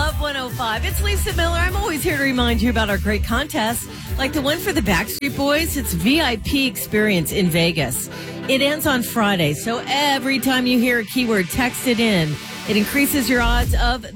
Love 105. It's Lisa Miller. I'm always here to remind you about our great contests, like the one for the Backstreet Boys. It's VIP experience in Vegas. It ends on Friday, so every time you hear a keyword, text it in. It increases your odds of